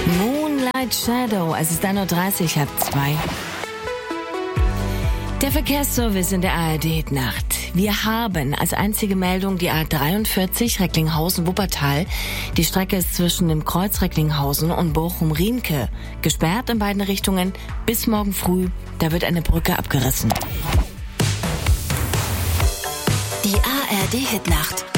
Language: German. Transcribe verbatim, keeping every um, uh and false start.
Moonlight Shadow, es ist ein Uhr dreißig, halb zwei. Der Verkehrsservice in der A R D-Nacht. Wir haben als einzige Meldung die A dreiundvierzig Recklinghausen-Wuppertal. Die Strecke ist zwischen dem Kreuz Recklinghausen und Bochum-Riemke gesperrt in beiden Richtungen bis morgen früh. Da wird eine Brücke abgerissen. Die A R D-Hitnacht.